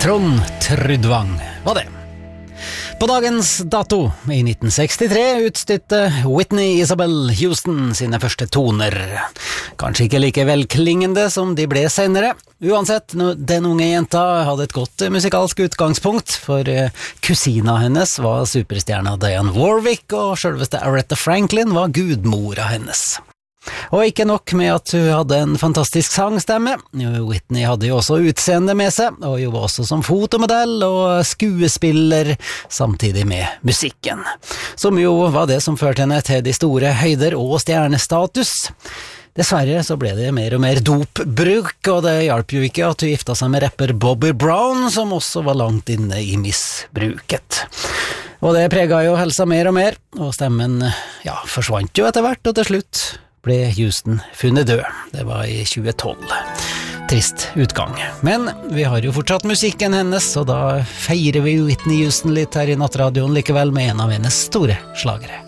Trond Trudvang var det. På dagens dato, i 1963, utstøtte Whitney Isabel Houston sine første toner. Kanskje ikke like velklingende som de ble senere. Uansett, den unge jenta hadde et godt musikalsk utgangspunkt, for kusina hennes var superstjerna Diane Warwick, og selveste Aretha Franklin var gudmora hennes. Og ikke nok med at hun hadde en fantastisk sangstemme, Whitney hadde jo også utseende med seg, og jobba også som fotomodell og skuespiller samtidig med musikken, som jo var det som førte henne til de store høyder og stjernestatus. Dessverre så ble det mer og mer dopbruk, og det hjalp jo ikke at hun gifta seg med rapper Bobby Brown, som også var langt inne i misbruket. Og det preget jo helsa mer og mer, og stemmen forsvant jo etter hvert, og til slutt ble Houston funnet død. Det var i 2012. Trist utgang. Men vi har jo fortsatt musikken hennes, og da feirer vi Whitney Houston litt her i Nattradioen likevel med en av hennes store slagere.